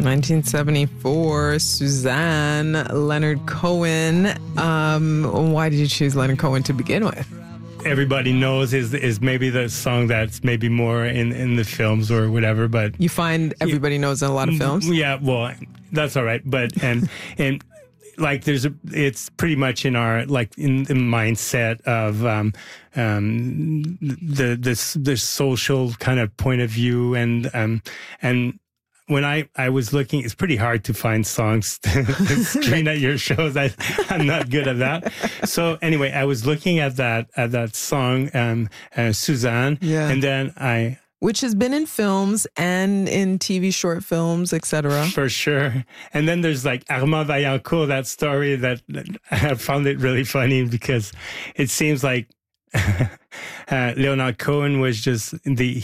1974, Suzanne, Leonard Cohen. Why did you choose Leonard Cohen to begin with? Everybody knows is maybe the song that's maybe more in the films or whatever, but you find everybody knows in a lot of films. Yeah, well, that's all right, but and like it's pretty much in our like in the mindset of the social kind of point of view and when I was looking, it's pretty hard to find songs to screen at your shows. I'm not good at that. So anyway, I was looking at that song, Suzanne, and then which has been in films and in TV short films, etc. For sure. And then there's like Armand Vaillancourt, that story that I found it really funny because it seems like Leonard Cohen was just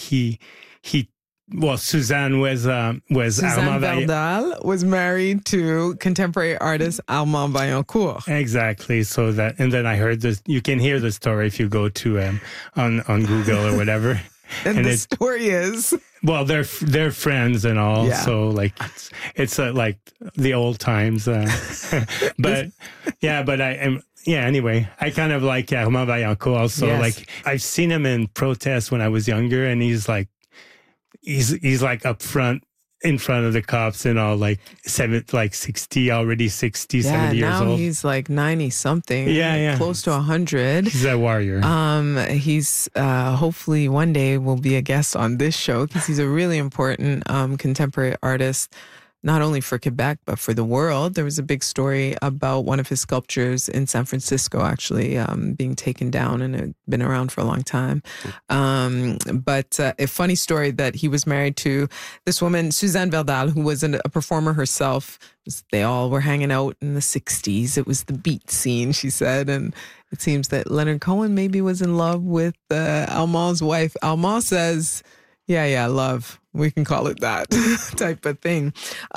Suzanne was Suzanne Verdal was married to contemporary artist Armand Vaillancourt. Exactly. So and then I heard this. You can hear the story if you go to on Google or whatever. And the story is, well, they're friends and all. Yeah. So like it's like the old times. But I am. Yeah, anyway, I kind of like Armand Vaillancourt also. Yes. Like I've seen him in protest when I was younger, and he's like like up front in front of the cops and all, like 60 already, 60, 70 years old. Now he's like 90 something. Yeah. Close to 100. He's a warrior. He's hopefully one day will be a guest on this show because he's a really important contemporary artist. Not only for Quebec, but for the world. There was a big story about one of his sculptures in San Francisco, actually, being taken down, and it had been around for a long time. But a funny story that he was married to this woman, Suzanne Verdal, who was a performer herself. They all were hanging out in the 60s. It was the beat scene, she said. And it seems that Leonard Cohen maybe was in love with Armand's wife. Armand says, yeah, love. We can call it that type of thing.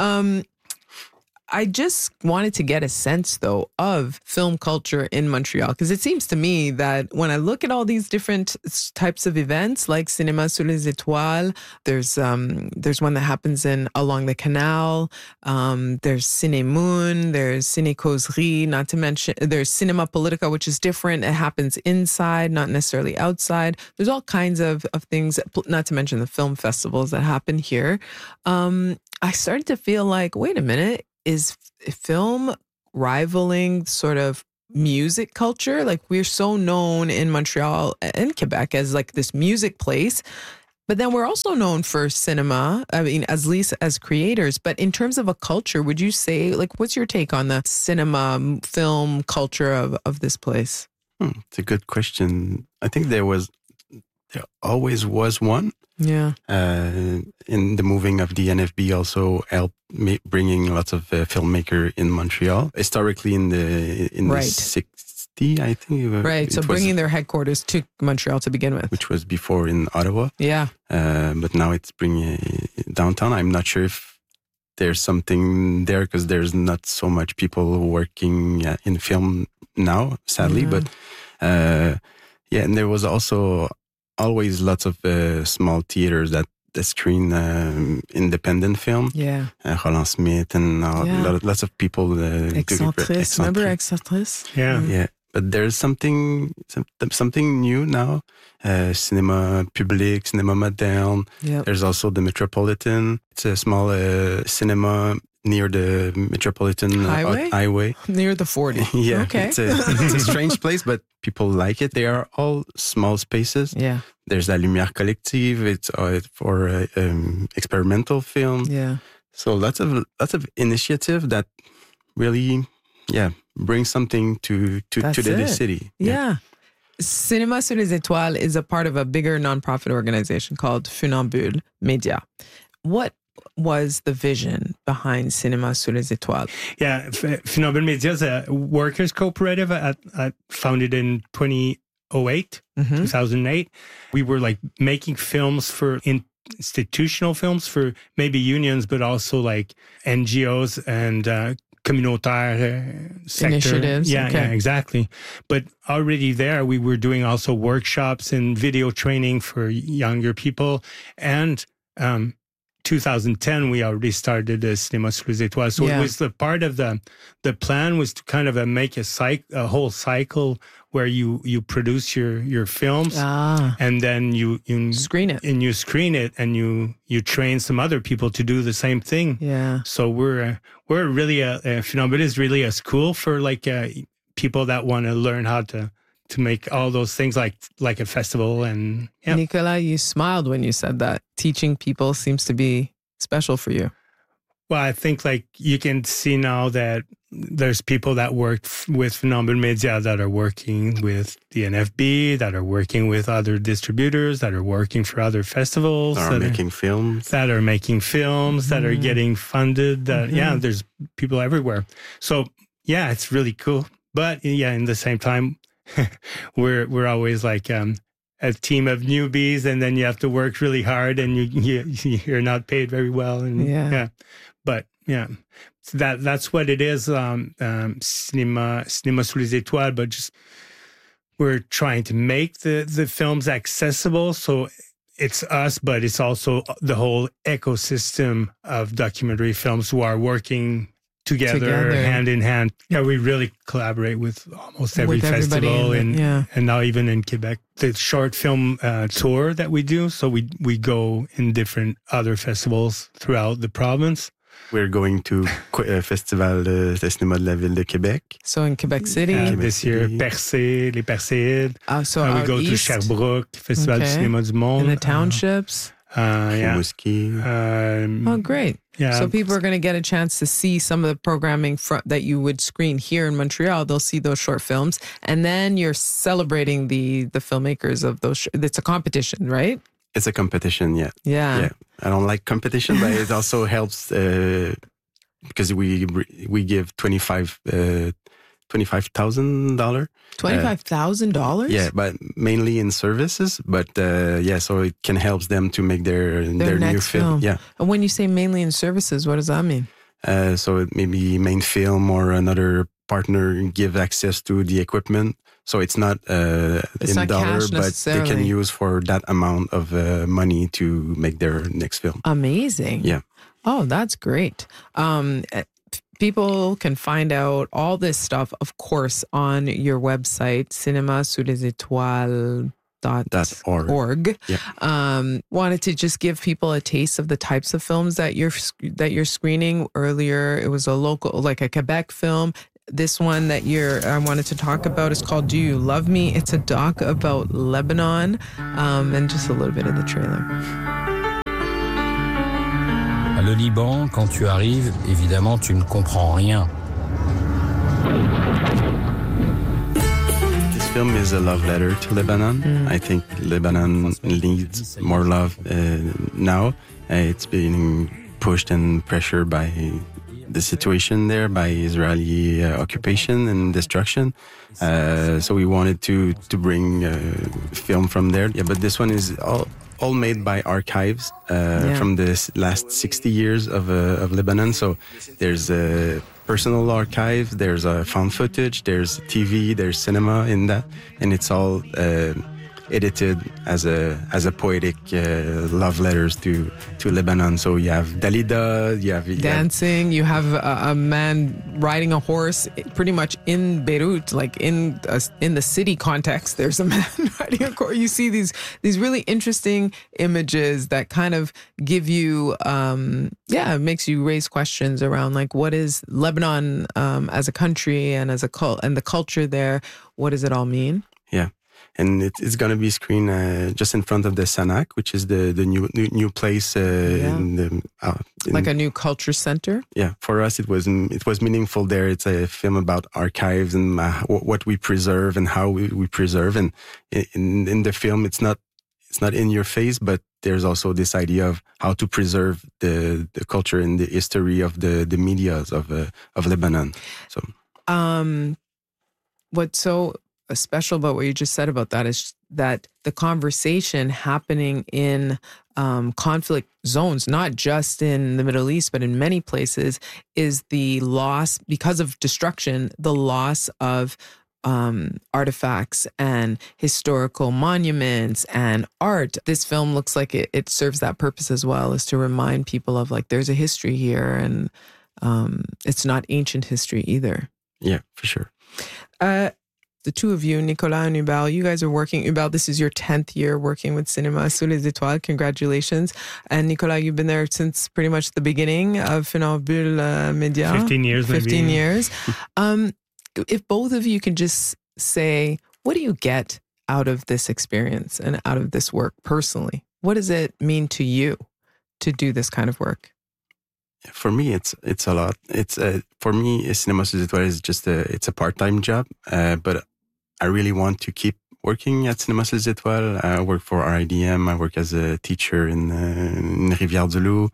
I just wanted to get a sense, though, of film culture in Montreal, because it seems to me that when I look at all these different types of events, like Cinéma Sous les Étoiles, there's one that happens along the canal. There's Ciné Moon. There's Ciné Causerie. Not to mention, there's Cinema Politica, which is different. It happens inside, not necessarily outside. There's all kinds of things. Not to mention the film festivals that happen here. I started to feel like, wait a minute. Is film rivaling sort of music culture? Like we're so known in Montreal and Quebec as like this music place, but then we're also known for cinema. I mean, at least as creators, but in terms of a culture, would you say, like, what's your take on the cinema film culture of this place? It's a good question. I think there always was one. Yeah. In the moving of the NFB also helped bringing lots of filmmaker in Montreal. Historically in the 60s, I think. Right. So bringing their headquarters to Montreal to begin with. Which was before in Ottawa. Yeah. But now it's bringing downtown. I'm not sure if there's something there because there's not so much people working in film now, sadly. Yeah. But and there was also always lots of small theaters that screen independent film. Yeah. Roland Smith and lots of people. Excentrice. Remember Excentrice? Yeah. Yeah. But there's something new now. Cinéma Public, Cinéma Moderne. Yep. There's also the Metropolitan. It's a small cinema near the Metropolitan Highway. Near the 40. Yeah. Okay. It's a strange place, but people like it. They are all small spaces. Yeah. There's La Lumière Collective. It's for experimental film. Yeah. So lots of initiative that really, bring something to the city. Yeah. Cinéma Sous les Étoiles is a part of a bigger nonprofit organization called Funambule Média. What was the vision behind Cinéma Sous les Étoiles? Yeah, Funambule Média is a workers' cooperative founded in 2008, 2008. We were like making films for institutional films for maybe unions, but also like NGOs and communautaire sector. Initiatives. Yeah, exactly. But already there, we were doing also workshops and video training for younger people. And 2010, we already started the Cinéma Sous les Étoiles. So it was the part of the plan was to kind of make a whole cycle where you produce your films and then you screen it, and you train some other people to do the same thing. Yeah. So we're really Finambule is really a school for like people that want to learn how to make all those things like a festival. And Nicolas, you smiled when you said that. Teaching people seems to be special for you. Well, I think like you can see now that there's people that work with Finambule Media that are working with the NFB, that are working with other distributors, that are working for other festivals. That are making films. That are making films, that are getting funded. There's people everywhere. So, yeah, it's really cool. But, in the same time, we're always like a team of newbies, and then you have to work really hard, and you're not paid very well. And but that's what it is. Cinéma Sous les Étoiles, but just we're trying to make the films accessible. So it's us, but it's also the whole ecosystem of documentary films who are working together hand in hand. Yeah, we really collaborate with almost every festival and now even in Quebec. The short film tour that we do, so we go in different other festivals throughout the province. We're going to Festival de Cinéma de la Ville de Québec. So in Quebec City. This year, Percé, Les Perséides. So we go to Sherbrooke, Festival du Cinéma du Monde. In the townships. Oh, great. Yeah. So people are going to get a chance to see some of the programming that you would screen here in Montreal. They'll see those short films. And then you're celebrating the filmmakers of those. It's a competition, right? It's a competition, yeah. I don't like competition, but it also helps because we give $25,000. $25,000? Yeah, but mainly in services. But so it can help them to make their new film. Yeah. And when you say mainly in services, what does that mean? So it may be main film or another partner give access to the equipment. So it's not it's in not dollar, but they can use for that amount of money to make their next film. Amazing. Yeah. Oh, that's great. People can find out all this stuff, of course, on your website, cinemasuslesetoiles.org. Yeah. Wanted to just give people a taste of the types of films that you're screening. Earlier, it was a local, like a Quebec film. This one that I wanted to talk about is called Do You Love Me? It's a doc about Lebanon, and just a little bit of the trailer. Le Liban, quand tu arrives, évidemment, tu ne comprends rien. This film is a love letter to Lebanon. I think Lebanon needs more love now. It's being pushed and pressured by the situation there, by Israeli occupation and destruction. So we wanted to bring film from there. Yeah, but this one is all made by archives from the last 60 years of Lebanon. So there's personal archives, there's found footage, there's TV, there's cinema in that, and it's all edited as a poetic love letters to Lebanon. So you have Dalida, you have dancing, you have a man riding a horse pretty much in Beirut, like in the city context. There's a man riding a horse. You see these really interesting images that kind of give you it makes you raise questions around like what is Lebanon as a country and as and the culture there. What does it all mean? Yeah. And it's going to be screened just in front of the Sanak, which is the new place like a new culture center. Yeah, for us it was meaningful there. It's a film about archives and what we preserve and how we preserve. And in the film, it's not in your face, but there's also this idea of how to preserve the culture and the history of the medias of Lebanon. So, what's so special about what you just said about that is that the conversation happening in conflict zones, not just in the Middle East, but in many places, is the loss, because of destruction, the loss of artifacts and historical monuments and art. This film looks like it serves that purpose as well, is to remind people of like there's a history here, and it's not ancient history either. Yeah, for sure. The two of you, Nicolas and Hubert, you guys are working. Hubert, this is your 10th year working with Cinéma Sous les Étoiles. Congratulations. And Nicolas, you've been there since pretty much the beginning of Funambule Media. 15 years, 15 years. If both of you can just say, what do you get out of this experience and out of this work personally? What does it mean to you to do this kind of work? For me, it's a lot. For me, Cinéma Sous les Étoiles is just it's a part-time job, but I really want to keep working at Cinéma Sous les Étoiles. I work for RIDM. I work as a teacher in Rivière-du-Loup.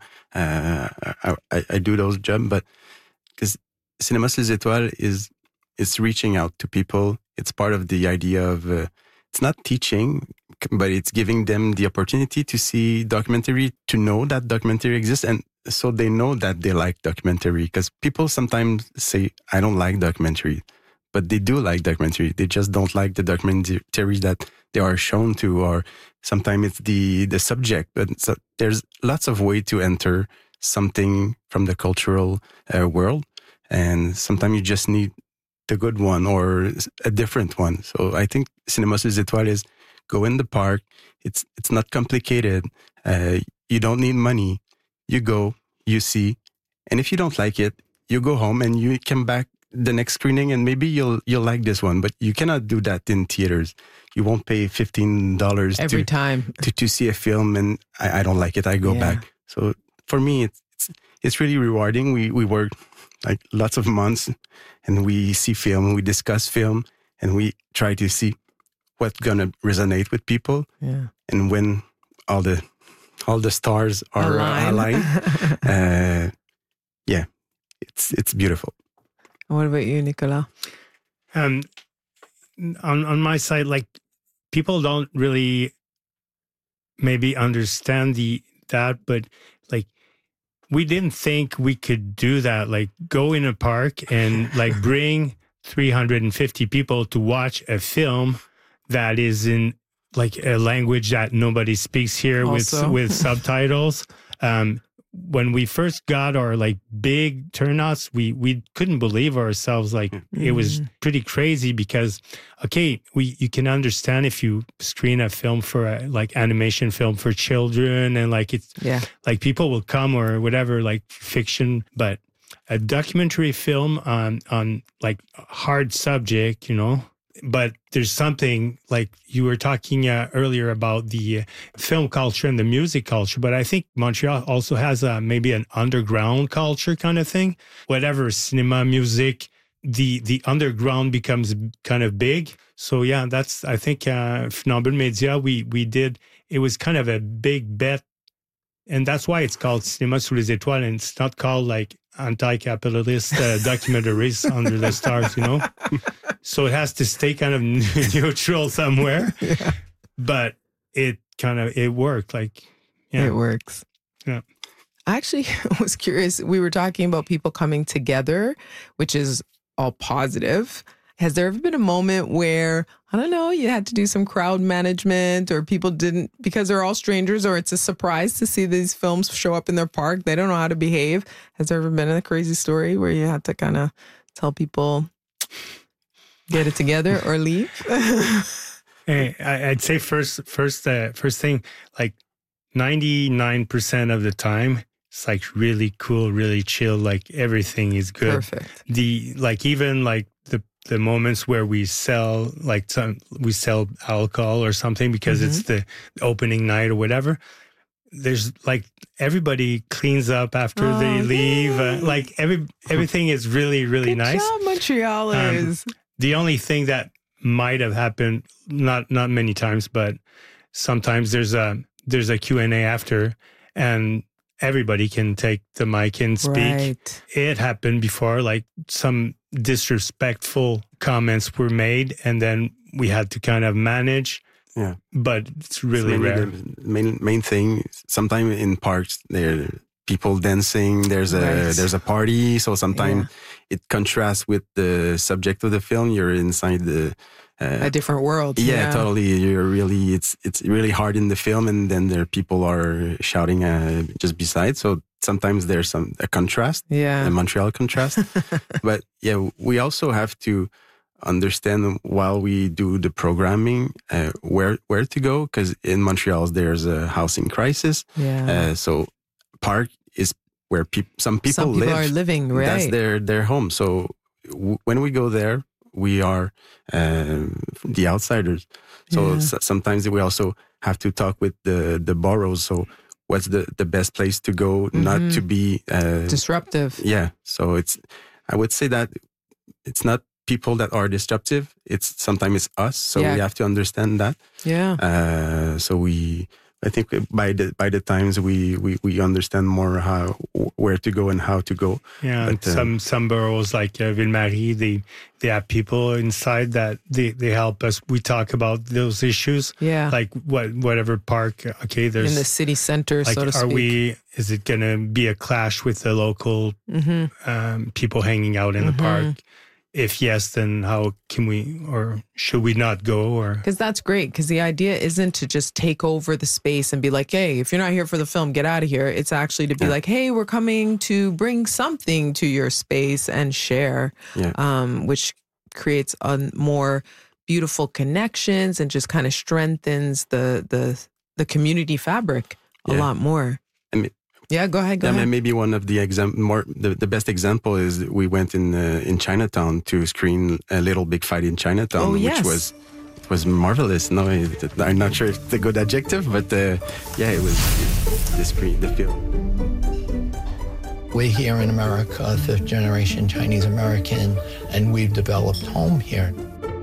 I do those jobs, but because Cinéma Sous les Étoiles it's reaching out to people. It's part of the idea of it's not teaching, but it's giving them the opportunity to see documentary, to know that documentary exists, and so they know that they like documentary. Because people sometimes say, I don't like documentary, but they do like documentary. They just don't like the documentary that they are shown to, or sometimes it's the subject. But so there's lots of way to enter something from the cultural world, and sometimes you just need the good one or a different one. So I think Cinéma Sous les Étoiles is go in the park. It's not complicated. You don't need money. You go, you see, and if you don't like it, you go home and you come back the next screening, and maybe you'll like this one. But you cannot do that in theaters. You won't pay $15 every time to see a film, and I don't like it. I go back. So for me, it's really rewarding. We work like lots of months, and we see film, we discuss film, and we try to see what's gonna resonate with people. Yeah. And when all the stars are aligned, it's beautiful. What about you, Nicolas? On my side, like, people don't really maybe understand that, but like, we didn't think we could do that. Like, go in a park and like bring 350 people to watch a film that is in like a language that nobody speaks here with subtitles. When we first got our like big turnouts, we couldn't believe ourselves. Like, it was pretty crazy because, okay, you can understand if you screen a film for like animation film for children, and like it's like people will come or whatever, like fiction, but a documentary film on like a hard subject, you know. But there's something, like you were talking earlier about the film culture and the music culture, but I think Montreal also has maybe an underground culture kind of thing. Whatever, cinema, music, the underground becomes kind of big. So yeah, that's, I think Funambule Media, we did, it was kind of a big bet. And that's why it's called Cinéma Sous les Étoiles, and it's not called like anti-capitalist documentaries under the stars, you know? So it has to stay kind of neutral somewhere. Yeah. But it worked. Like, yeah. It works. Yeah. I actually was curious. We were talking about people coming together, which is all positive. Has there ever been a moment where, I don't know, you had to do some crowd management, or people didn't, because they're all strangers, or it's a surprise to see these films show up in their park? They don't know how to behave. Has there ever been a crazy story where you had to kind of tell people, get it together or leave? Hey, I'd say first thing, like 99% of the time, it's like really cool, really chill. Like, everything is good. Perfect. Even the moments where we sell alcohol or something because it's the opening night or whatever. There's like, everybody cleans up after they leave. Like everything is really, really nice. Good job, Montrealers. The only thing that might have happened, not many times, but sometimes there's a Q&A after, and everybody can take the mic and speak. Right. It happened before, like some disrespectful comments were made, and then we had to kind of manage. Yeah. But it's really rare. The main thing, sometimes in parks, people dancing. There's a party. So sometimes it contrasts with the subject of the film. You're inside a different world. Yeah, totally. It's really hard in the film, and then there people are shouting just beside. So sometimes there's a contrast, a Montreal contrast. But we also have to understand while we do the programming where to go, because in Montreal there's a housing crisis. So park is where some people live. Are living, right? That's their home. So when we go there, we are the outsiders. So sometimes we also have to talk with the boroughs. So what's the best place to go, not to be disruptive? Yeah. So I would say that it's not people that are disruptive. Sometimes it's us. So we have to understand that. Yeah. I think by the times we understand more where to go and how to go. Yeah, but, some boroughs like Ville-Marie, they have people inside that they help us. We talk about those issues. Yeah, like whatever park. Okay, there's in the city center. Like, so to speak. Is it going to be a clash with the local people hanging out in the park? If yes, then how can we, or should we not go? Or because that's great, because the idea isn't to just take over the space and be like, hey, if you're not here for the film, get out of here. It's actually to be like, hey, we're coming to bring something to your space and share, which creates a more beautiful connections and just kind of strengthens the community fabric a lot more. Go ahead. Maybe one of the best example is we went in Chinatown to screen A Little Big Fight in Chinatown, which was marvelous. No, I'm not sure if it's a good adjective, but it was the film. We're here in America, fifth generation Chinese American, and we've developed home here.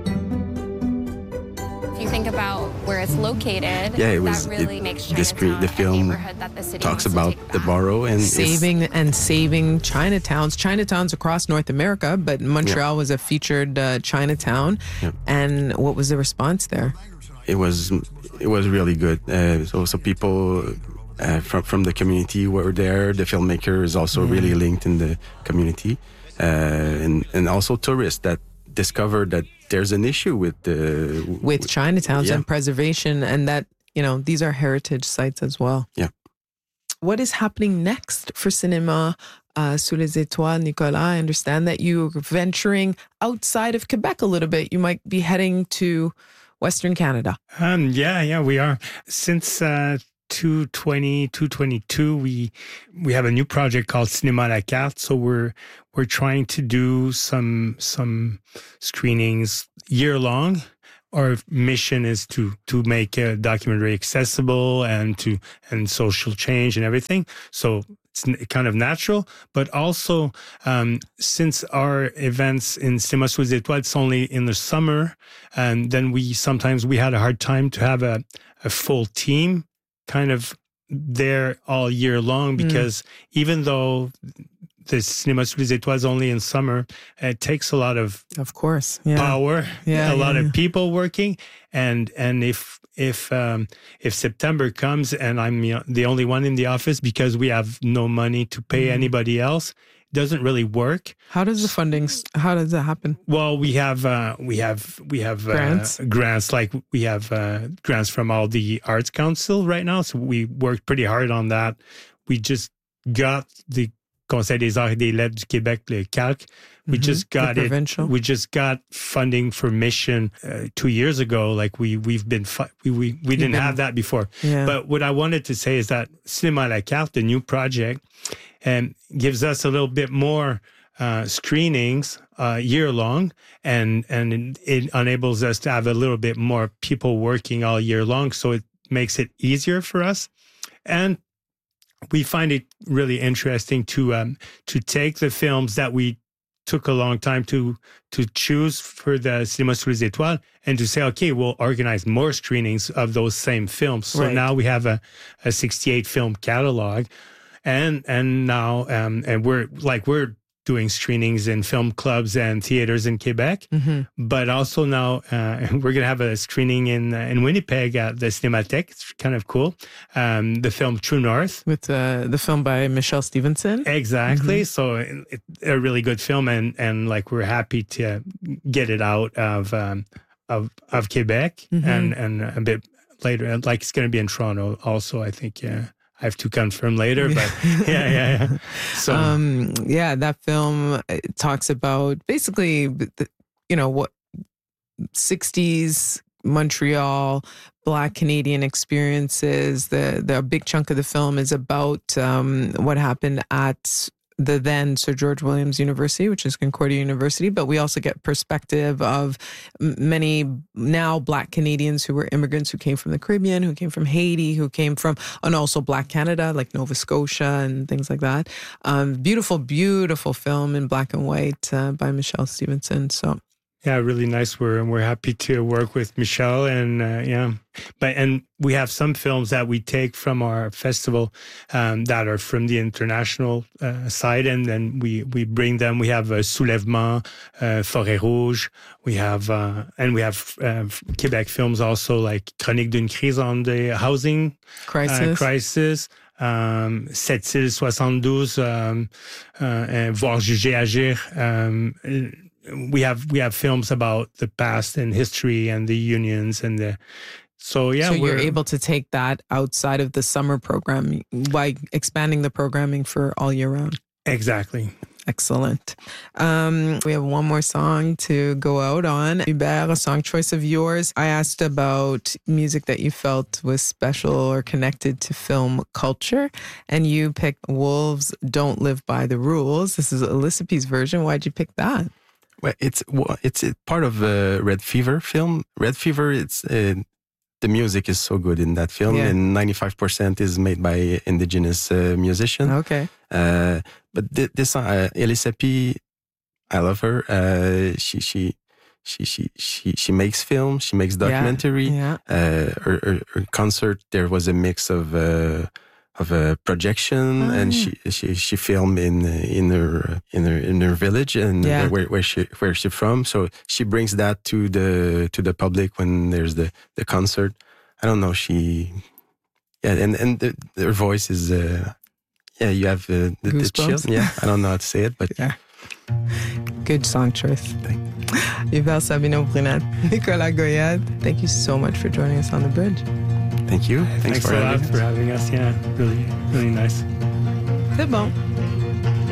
If you think about where it's located, that really makes Chinatown the film a neighborhood that the city talks about the borough and saving Chinatowns. Chinatowns across North America, but Montreal was a featured Chinatown. And what was the response there? It was really good. So people from the community were there. The filmmaker is also really linked in the community, and also tourists that discovered that there's an issue with Chinatowns and preservation, and that these are heritage sites as well. Yeah. What is happening next for Cinéma Sous les Étoiles, Nicolas? I understand that you're venturing outside of Quebec a little bit. You might be heading to Western Canada. We are. Since 2022, we have a new project called Cinéma à la carte. So we're trying to do some screenings year long. Our mission is to make a documentary accessible and social change and everything. So it's kind of natural, but also since our events in Cinéma Sous les Étoiles, it's only in the summer, and then we had a hard time to have a full team kind of there all year long, because even though the Cinéma Sous les Étoiles only in summer, it takes a lot of course, power, a lot of people working, and if September comes and I'm the only one in the office because we have no money to pay anybody else, it doesn't really work. How does the funding? How does that happen? Well, we have grants. Like we have grants from all the Arts Council right now. So we worked pretty hard on that. We just got the Conseil des Arts et des Lettres du Québec, le CALC. We just got it. We just got funding for Mission 2 years ago. Like we didn't have that before. Yeah. But what I wanted to say is that Cinéma à la carte, the new project, gives us a little bit more screenings year long, and it enables us to have a little bit more people working all year long. So it makes it easier for us, and we find it really interesting to take the films that we took a long time to choose for the Cinéma Sous les Étoiles, and to say, okay, we'll organize more screenings of those same films. So now we have a 68 film catalog, and now and we're doing screenings in film clubs and theaters in Quebec. But also now we're going to have a screening in Winnipeg at the Cinémathèque. It's kind of cool. The film True North. With the film by Michelle Stevenson. Exactly. So it's a really good film, and like we're happy to get it out of Quebec and a bit later. Like it's going to be in Toronto also, I think. Yeah. I have to confirm later, but yeah. So, that film talks about basically, what 60s Montreal Black Canadian experiences. The big chunk of the film is about what happened at the then Sir George Williams University, which is Concordia University, but we also get perspective of many now Black Canadians who were immigrants who came from the Caribbean, who came from Haiti, and also Black Canada, like Nova Scotia and things like that. Beautiful, beautiful film in black and white by Michelle Stevenson. So. Yeah, really nice. We're happy to work with Michelle, and and we have some films that we take from our festival that are from the international side, and then we bring them. We have Soulèvement, Forêt Rouge. We have Quebec films also, like Chronique d'une crise on the housing crisis. 7/72, Voir Juger Agir. We have films about the past and history and the unions so you're able to take that outside of the summer program by expanding the programming for all year round. Exactly. Excellent. We have one more song to go out on. Hubert, a song choice of yours. I asked about music that you felt was special or connected to film culture, and you picked Wolves Don't Live by the Rules. This is Alyssa P's version. Why'd you pick that? Well, it's part of a Red Fever film. Red Fever, the music is so good in that film, and 95% is made by indigenous musicians. Okay. But this song, Alyssa P, I love her. She makes film. She makes documentary. Her concert, there was a mix of a projection, and she filmed in her village and where she's from. So she brings that to the public when there's the concert. I don't know. And her voice is you have the chill. Yeah, I don't know how to say it, but good song choice. Hubert Sabino-Brunet, Nicolas Goyade, thank you so much for joining us on The Bridge. Thank you. Thanks a lot for having us. Yeah, really, really nice. C'est bon.